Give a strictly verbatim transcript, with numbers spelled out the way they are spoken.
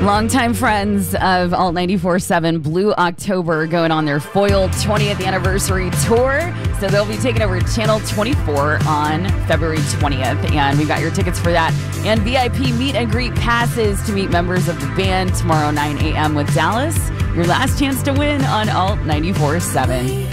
Longtime friends of Alt ninety-four point seven, Blue October, going on their foiled twentieth anniversary tour. So they'll be taking over Channel twenty-four on February twentieth. And we've got your tickets for that. And V I P meet and greet passes to meet members of the band tomorrow, nine a.m. with Dallas. Your last chance to win on Alt ninety-four point seven.